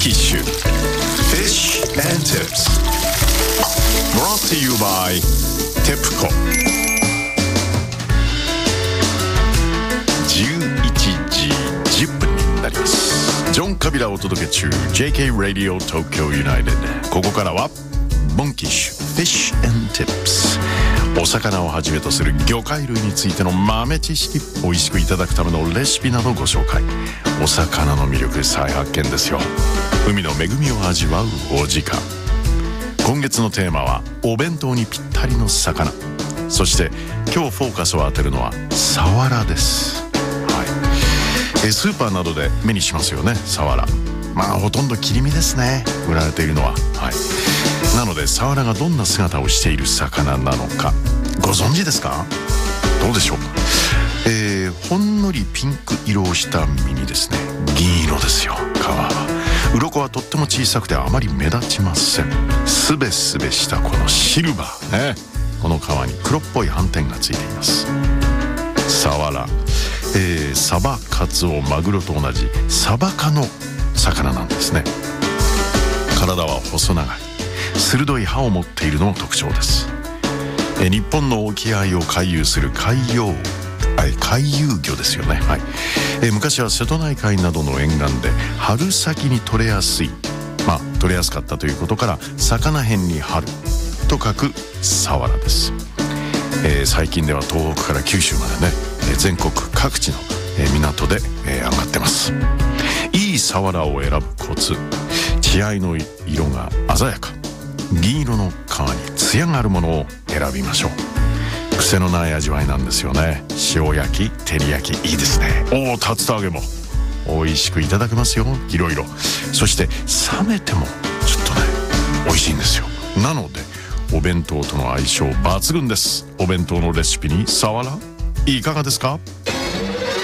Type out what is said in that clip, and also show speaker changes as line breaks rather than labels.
キッシュ Fish and Tips Brought to you by TEPCO 11時10分になります。ジョン・カビラをお届け中 JK Radio Tokyo United。 ここからはモンキッシュ Fish and Tips、お魚をはじめとする魚介類についての豆知識、美味しくいただくためのレシピなどご紹介、お魚の魅力再発見ですよ。海の恵みを味わうお時間。今月のテーマはお弁当にぴったりの魚。そして今日フォーカスを当てるのはサワラです、スーパーなどで目にしますよね、サワラ。ほとんど切り身ですね、売られているのは。なのでサワラがどんな姿をしている魚なのかご存知ですか？どうでしょうか。ほんのりピンク色をした身にですね、銀色ですよ、皮は。鱗はとっても小さくてあまり目立ちません。すべすべしたこのシルバーね、この皮に黒っぽい斑点がついています。サワラ、サバ、カツオ、マグロと同じサバ科の魚なんですね。体は細長い、鋭い歯を持っているのも特徴です。日本の沖合を回遊する回遊魚ですよね、昔は瀬戸内海などの沿岸で春先に取れやすい、取れやすかったということから魚辺に春と書くサワラです。最近では東北から九州までね、全国各地の港で揚がってます。いいサワラを選ぶコツ、血合いの色が鮮やか、銀色の皮にツヤがあるものを選びましょう。癖のない味わいなんですよね。塩焼き、照り焼き、いいですね。竜田揚げも美味しくいただけますよ、いろいろ。そして冷めてもちょっとね美味しいんですよ。なのでお弁当との相性抜群です。お弁当のレシピにサワラいかがですか？